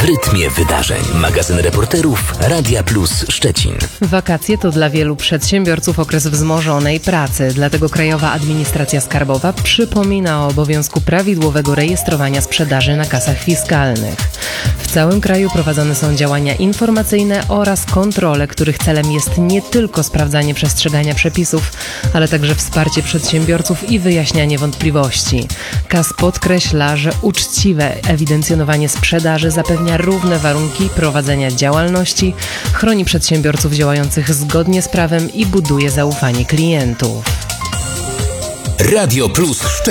w rytmie wydarzeń. Magazyn reporterów Radia Plus Szczecin. Wakacje to dla wielu przedsiębiorców okres wzmożonej pracy, dlatego Krajowa Administracja Skarbowa przypomina o obowiązku prawidłowego rejestrowania sprzedaży na kasach fiskalnych. W całym kraju prowadzone są działania informacyjne oraz kontrole, których celem jest nie tylko sprawdzanie przestrzegania przepisów, ale także wsparcie przedsiębiorców i wyjaśnianie wątpliwości. KAS podkreśla, że uczciwe ewidencjonowanie sprzedaży zapewnia równe warunki prowadzenia działalności, chroni przedsiębiorców działających zgodnie z prawem i buduje zaufanie klientów. Radio Plus Szczecin.